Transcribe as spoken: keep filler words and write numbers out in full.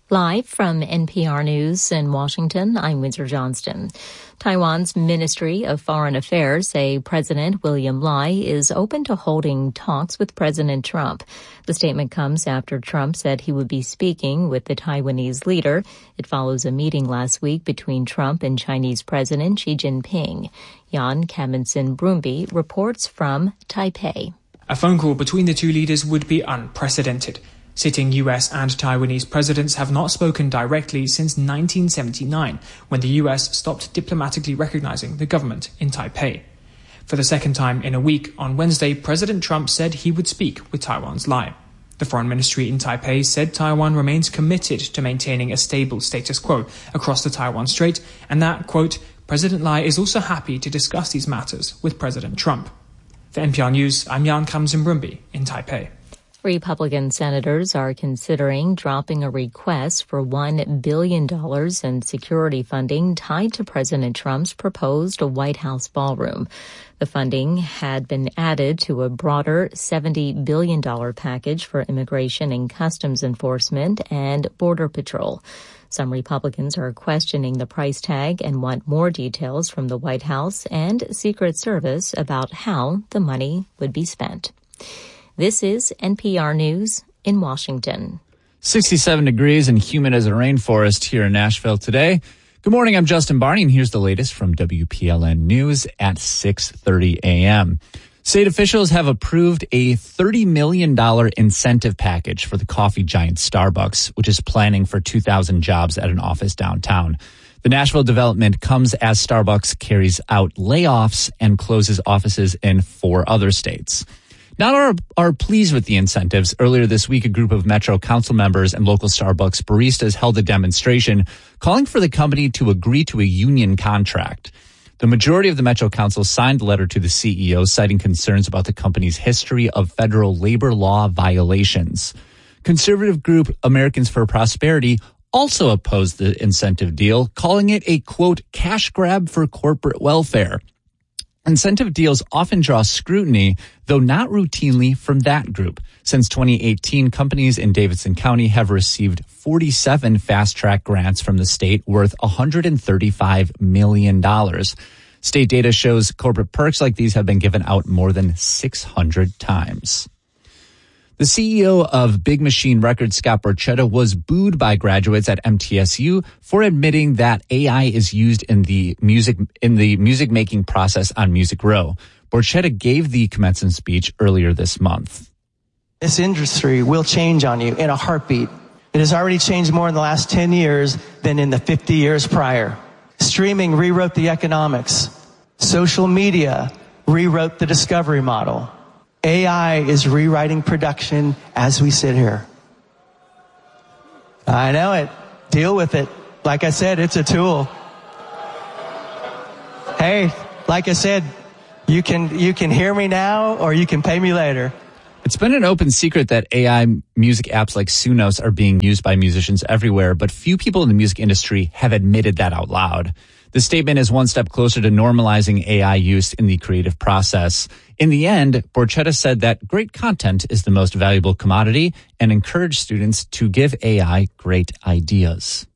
Live from N P R News in Washington, I'm Windsor Johnston. Taiwan's Ministry of Foreign Affairs say President William Lai is open to holding talks with President Trump. The statement comes after Trump said he would be speaking with the Taiwanese leader. It follows a meeting last week between Trump and Chinese President Xi Jinping. Jan Kaminson-Brumby reports from Taipei. A phone call between the two leaders would be unprecedented. Sitting U S and Taiwanese presidents have not spoken directly since nineteen seventy-nine, when the U S stopped diplomatically recognizing the government in Taipei. For the second time in a week, on Wednesday, President Trump said he would speak with Taiwan's Lai. The foreign ministry in Taipei said Taiwan remains committed to maintaining a stable status quo across the Taiwan Strait, and that, quote, President Lai is also happy to discuss these matters with President Trump. For N P R News, I'm Jan Kaminson-Brumby in Taipei. Republican senators are considering dropping a request for one billion dollars in security funding tied to President Trump's proposed White House ballroom. The funding had been added to a broader seventy billion dollars package for immigration and customs enforcement and border patrol. Some Republicans are questioning the price tag and want more details from the White House and Secret Service about how the money would be spent. This is N P R News in Washington. sixty-seven degrees and humid as a rainforest here in Nashville today. Good morning, I'm Justin Barney, and here's the latest from W P L N News at six thirty a.m. State officials have approved a thirty million dollars incentive package for the coffee giant Starbucks, which is planning for two thousand jobs at an office downtown. The Nashville development comes as Starbucks carries out layoffs and closes offices in four other states. Not all are pleased with the incentives. Earlier this week, a group of Metro Council members and local Starbucks baristas held a demonstration calling for the company to agree to a union contract. The majority of the Metro Council signed a letter to the C E O citing concerns about the company's history of federal labor law violations. Conservative group Americans for Prosperity also opposed the incentive deal, calling it a, quote, cash grab for corporate welfare. Incentive deals often draw scrutiny, though not routinely from that group. Since twenty eighteen, companies in Davidson County have received forty-seven fast-track grants from the state worth one hundred thirty-five million dollars. State data shows corporate perks like these have been given out more than six hundred times. The C E O of Big Machine Records, Scott Borchetta, was booed by graduates at M T S U for admitting that A I is used in the music in the music making process on Music Row. Borchetta gave the commencement speech earlier this month. This industry will change on you in a heartbeat. It has already changed more in the last ten years than in the fifty years prior. Streaming rewrote the economics. Social media rewrote the discovery model. A I is rewriting production as we sit here. I know it. Deal with it. Like I said, it's a tool. Hey, like I said, you can you can hear me now or you can pay me later. It's been an open secret that A I music apps like Sunos are being used by musicians everywhere, but few people in the music industry have admitted that out loud. The statement is one step closer to normalizing A I use in the creative process. In the end, Borchetta said that great content is the most valuable commodity and encouraged students to give A I great ideas.